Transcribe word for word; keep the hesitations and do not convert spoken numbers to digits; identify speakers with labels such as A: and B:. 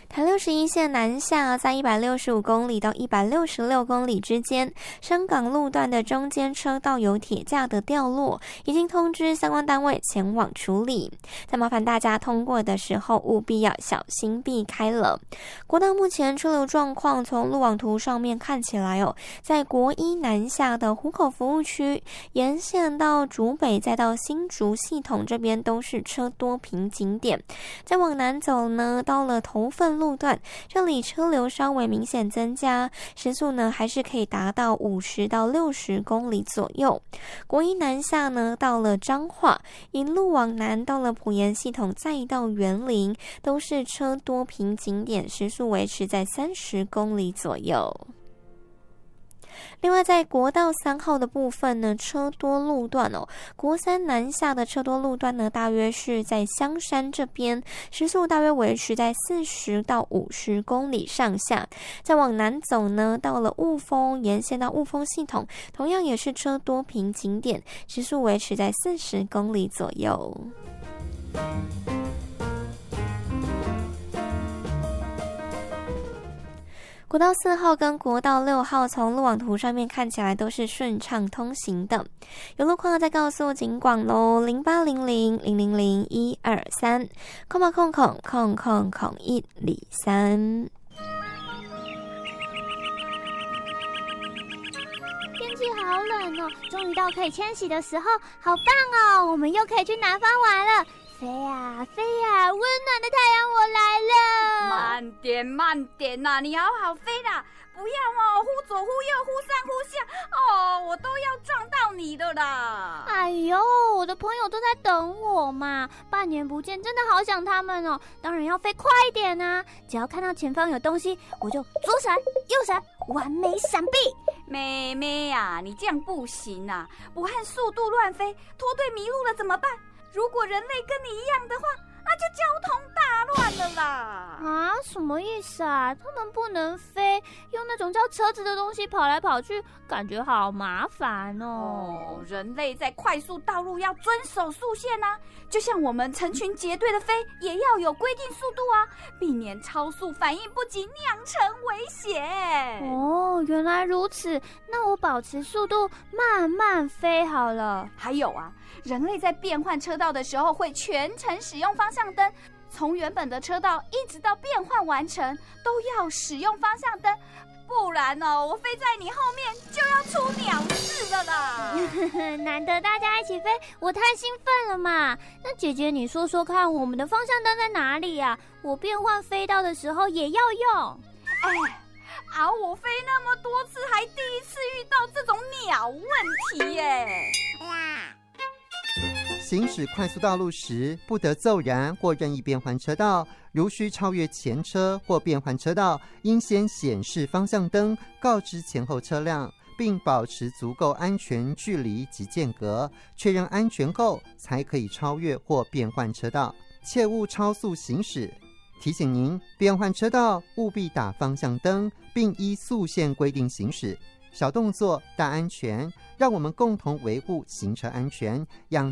A: 台六十一线南下在一百六十五公里到一百六十六公里之间，深港路段的中间车道有铁架的掉落，已经通知相关单位前往处理。再麻烦大家通过的时候务必要小心避开了。国道目前车流状况从路网图上面看起来哦，在国一南下的湖口服务区沿线到竹北再到新竹系统这边都是车多瓶颈点。再往南走呢，到了头份路段，这里车流稍微明显增加，时速呢还是可以达到五十到六十公里左右。国一南下呢，到了彰化，一路往南到了埔盐系统，再到园林，都是车多瓶颈点，时速维持在三十公里左右。另外在国道三号的部分呢，车多路段哦，国三南下的车多路段呢，大约是在香山这边，时速大约维持在四十到五十公里上下。再往南走呢，到了雾峰，沿线到雾峰系统，同样也是车多瓶颈点，时速维持在四十公里左右。国道四号跟国道六号从路网图上面看起来都是顺畅通行的，有路况再告诉警广咯，零八零零零零零一二三，空吧空空空空空一里三。
B: 天气好冷哦，终于到可以迁徙的时候，好棒哦！我们又可以去南方玩了。飞呀飞呀，温暖的太阳我来了。
C: 慢点慢点呐、啊，你好好飞啦，不要哦，忽左忽右，忽上忽下，哦，我都要撞到你的啦。
B: 哎呦，我的朋友都在等我嘛，半年不见，真的好想他们哦。当然要飞快一点啊，只要看到前方有东西，我就左闪右闪，完美闪避。
C: 妹妹啊，你这样不行啊，不按速度乱飞，脱队迷路了怎么办？如果人类跟你一样的话，那就交通大乱了啦！
B: 啊，什么意思啊？他们不能飞，用那种叫车子的东西跑来跑去，感觉好麻烦哦。
C: 哦，人类在快速道路要遵守速线啊，就像我们成群结队的飞，也要有规定速度啊，避免超速反应不及酿成危险。
B: 哦，原来如此，那我保持速度慢慢飞好了。
C: 还有啊，人类在变换车道的时候会全程使用方向灯，从原本的车道一直到变换完成都要使用方向灯，不然哦，我飞在你后面就要出鸟事了啦。
B: 难得大家一起飞，我太兴奋了嘛。那姐姐你说说看，我们的方向灯在哪里啊？我变换飞道的时候也要用。
C: 哎，啊，我飞那么多次，还第一次遇到这种鸟问题耶。
D: 行驶快速道路时，不得骤然或任意变换车道。如需超越前车或变换车道，应先显示方向灯，告知前后车辆，并保持足够安全距离及间隔，确认安全后才可以超越或变换车道，切勿超速行驶。提醒您，变换车道务必打方向灯，并依速线规定行驶。小动作大安全，让我们共同维护行车安全，养